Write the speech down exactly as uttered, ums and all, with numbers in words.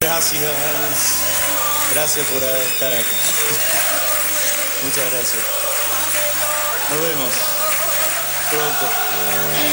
Gracias. Gracias por estar aquí. Muchas gracias. Nos vemos pronto.